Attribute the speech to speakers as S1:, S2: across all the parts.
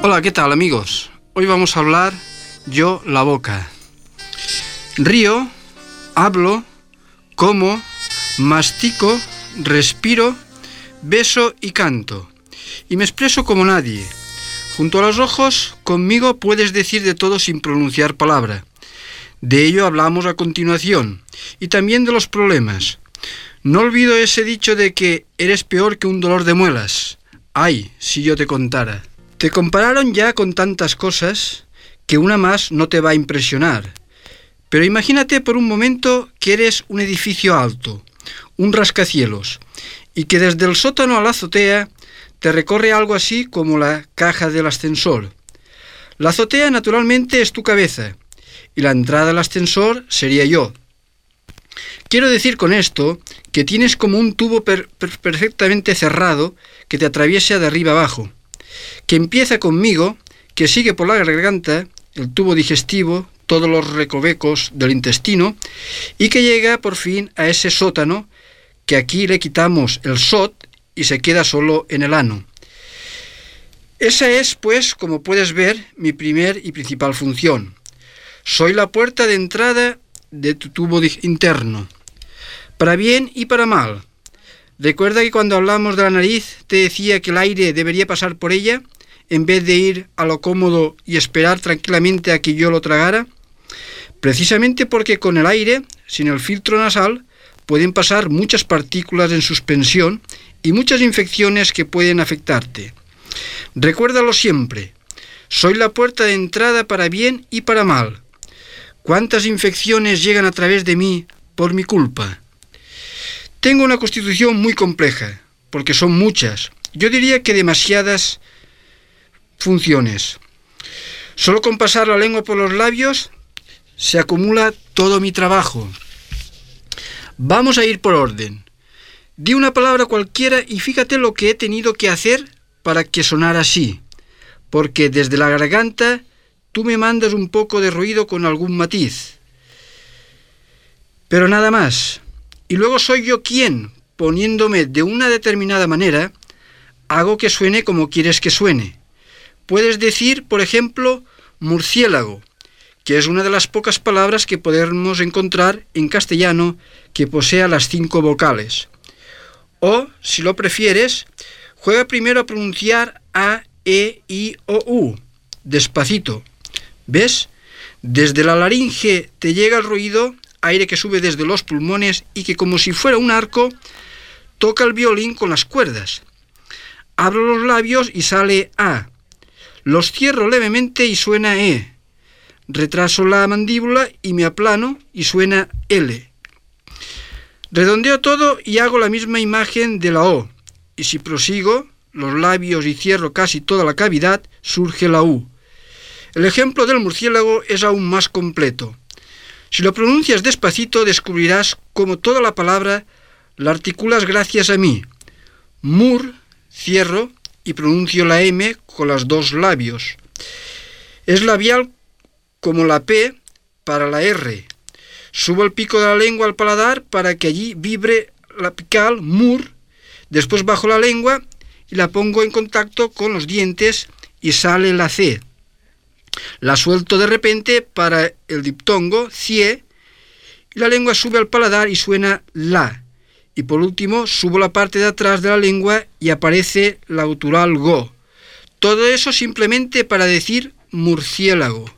S1: Hola, ¿qué tal, amigos? Hoy vamos a hablar yo, la boca. Río, hablo, como, mastico, respiro, beso y canto. Y me expreso como nadie. Junto a los ojos, conmigo puedes decir de todo sin pronunciar palabra. De ello hablamos a continuación. Y también de los problemas. No olvido ese dicho de que eres peor que un dolor de muelas. Ay, si yo te contara. Te compararon ya con tantas cosas que una más no te va a impresionar. Pero imagínate por un momento que eres un edificio alto, un rascacielos, y que desde el sótano a la azotea te recorre algo así como la caja del ascensor. La azotea naturalmente es tu cabeza, y la entrada al ascensor sería yo. Quiero decir con esto que tienes como un tubo perfectamente cerrado que te atraviesa de arriba abajo, que empieza conmigo, que sigue por la garganta, el tubo digestivo, todos los recovecos del intestino, y que llega por fin a ese sótano, que aquí le quitamos el sot y se queda solo en el ano. Esa es, pues, como puedes ver, mi primer y principal función. Soy la puerta de entrada de tu tubo interno, para bien y para mal. Recuerda que cuando hablamos de la nariz te decía que el aire debería pasar por ella en vez de ir a lo cómodo y esperar tranquilamente a que yo lo tragara. Precisamente porque con el aire, sin el filtro nasal, pueden pasar muchas partículas en suspensión y muchas infecciones que pueden afectarte. Recuérdalo siempre. Soy la puerta de entrada para bien y para mal. ¿Cuántas infecciones llegan a través de mí por mi culpa? Tengo una constitución muy compleja, porque son muchas. Yo diría que demasiadas funciones. Solo con pasar la lengua por los labios se acumula todo mi trabajo. Vamos a ir por orden. Di una palabra cualquiera y fíjate lo que he tenido que hacer para que sonara así, porque desde la garganta tú me mandas un poco de ruido con algún matiz. Pero nada más. Y luego soy yo quien, poniéndome de una determinada manera, hago que suene como quieres que suene. Puedes decir, por ejemplo, murciélago, que es una de las pocas palabras que podemos encontrar en castellano que posea las 5 vocales. O, si lo prefieres, juega primero a pronunciar A, E, I, O, U, despacito. ¿Ves? Desde la laringe te llega el ruido, aire que sube desde los pulmones y que, como si fuera un arco, toca el violín con las cuerdas. Abro los labios y sale A. Los cierro levemente y suena E. Retraso la mandíbula y me aplano y suena L. Redondeo todo y hago la misma imagen de la O. Y si prosigo los labios y cierro casi toda la cavidad, surge la U. El ejemplo del murciélago es aún más completo. Si lo pronuncias despacito, descubrirás cómo toda la palabra la articulas gracias a mí. Mur, cierro y pronuncio la M con los 2 labios. Es labial como la P para la R. Subo el pico de la lengua al paladar para que allí vibre la apical, mur. Después bajo la lengua y la pongo en contacto con los dientes y sale la C. La suelto de repente para el diptongo, cie, y la lengua sube al paladar y suena la. Y por último, subo la parte de atrás de la lengua y aparece la gutural go. Todo eso simplemente para decir murciélago.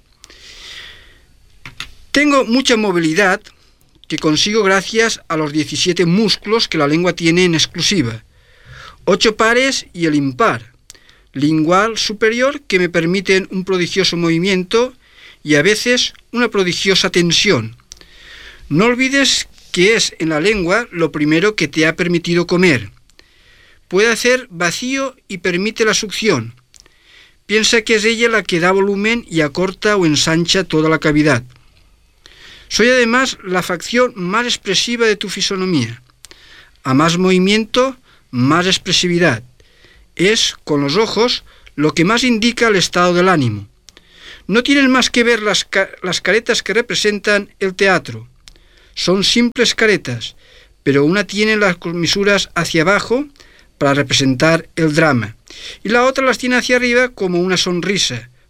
S1: Tengo mucha movilidad que consigo gracias a los 17 músculos que la lengua tiene en exclusiva. 8 pares y el impar. Lingual superior que me permiten un prodigioso movimiento y a veces una prodigiosa tensión. No olvides que es en la lengua lo primero que te ha permitido comer. Puede hacer vacío y permite la succión. Piensa que es ella la que da volumen y acorta o ensancha toda la cavidad. Soy además la facción más expresiva de tu fisonomía. A más movimiento, más expresividad. Es, con los ojos, lo que más indica el estado del ánimo. No tienen más que ver las caretas que representan el teatro. Son simples caretas, pero una tiene las comisuras hacia abajo para representar el drama. Y la otra las tiene hacia arriba como una sonrisa,